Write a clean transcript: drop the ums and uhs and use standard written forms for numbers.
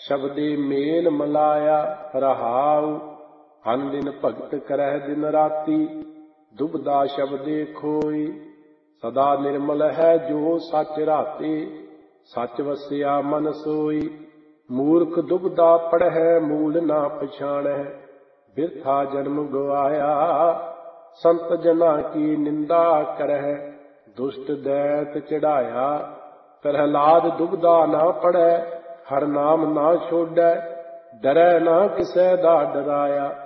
ਸ਼ਬਦੇ ਮੇਲ Malaya ਰਹਾਉ। ਹਨ ਦਿਨ ਭਗਤ ਕਰਹਿ ਦਿਨ ਰਾਤੀ, ਦੁਬਦਾ ਸ਼ਬਦੇ ਖੋਈ। ਸਦਾ ਨਿਰਮਲ ਹੈ ਜੋ ਸੱਚ ਰਾਤੇ, ਸੱਚ ਵਸਿਆ ਮਨ ਸੋਈ। ਮੂਰਖ ਦੁਬਦਾ ਪੜ੍ਹੈ ਮੂਲ ਨਾ ਪਛਾਣੈ, ਬਿਰਥਾ ਜਨਮ ਗਵਾਇਆ। ਸੰਤ ਜਨਾਂ ਕੀ ਨਿੰਦਾ ਕਰਹਿ, ਦੁਸ਼ਟ ਦੈਂਤ ਚੜਾਇਆ। ਪ੍ਰਹਿਲਾਦ ਦੁਬਦਾ ਨਾ ਪੜ੍ਹੈ, ਹਰ ਨਾਮ ਨਾ ਛੋਡੈ, ਡਰੈ ਨਾ ਕਿਸੈ ਦਾ ਡਰਾਇਆ।